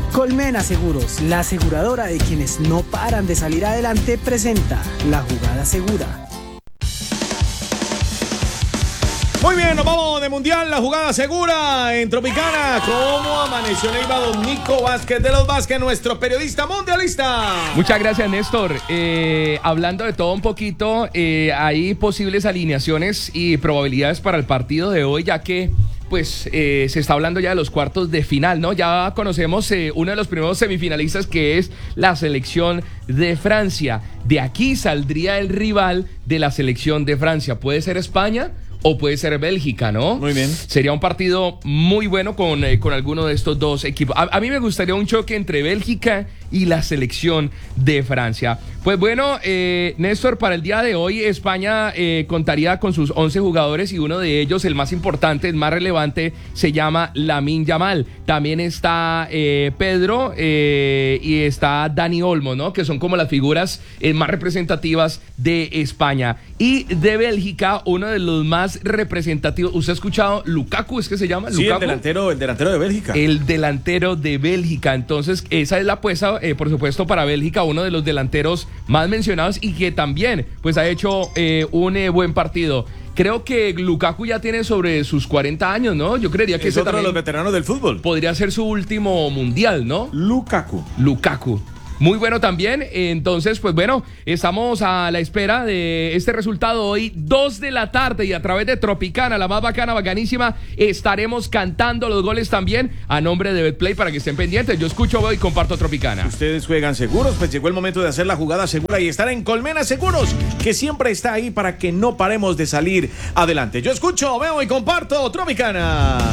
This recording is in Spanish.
Colmena Seguros, la aseguradora de quienes no paran de salir adelante, presenta La Jugada Segura. Muy bien, nos vamos de Mundial, La Jugada Segura en Tropicana. ¿Cómo amaneció Neiva don Nico Vázquez de los Vázquez, nuestro periodista mundialista? Muchas gracias, Néstor. Hablando de todo un poquito, hay posibles alineaciones y probabilidades para el partido de hoy, ya que pues se está hablando ya de los cuartos de final, ¿no? Ya conocemos uno de los primeros semifinalistas, que es la selección de Francia. De aquí saldría el rival de la selección de Francia. Puede ser España o puede ser Bélgica, ¿no? Muy bien. Sería un partido muy bueno con alguno de estos dos equipos. A mí me gustaría un choque entre Bélgica y la selección de Francia. Pues bueno, Néstor, para el día de hoy España contaría con sus 11 jugadores y uno de ellos, el más importante, el más relevante, se llama Lamine Yamal. También está Pedro y está Dani Olmo, ¿no? Que son como las figuras más representativas de España. Y de Bélgica, uno de los más representativos. ¿Usted ha escuchado Lukaku? ¿Es que se llama? Sí, Lukaku. el delantero de Bélgica. El delantero de Bélgica. Entonces, esa es la apuesta, por supuesto, para Bélgica, uno de los delanteros más mencionados y que también pues ha hecho un buen partido. Creo que Lukaku ya tiene sobre sus 40 años, ¿no? Yo creería que es ese otro de también los veteranos del fútbol. podría ser su último mundial, ¿no? Lukaku. Muy bueno también. Entonces, pues bueno, estamos a la espera de este resultado hoy, 2 de la tarde, y a través de Tropicana, la más bacana, bacanísima, estaremos cantando los goles también a nombre de Betplay para que estén pendientes. Yo escucho, veo y comparto Tropicana. Ustedes juegan seguros, pues llegó el momento de hacer la jugada segura y estar en Colmena Seguros, que siempre está ahí para que no paremos de salir adelante. Yo escucho, veo y comparto Tropicana.